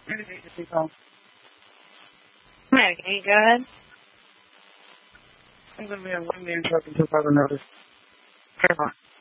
Go Maggie, go ahead. I'm going to be a one-man truck until further notice. Careful.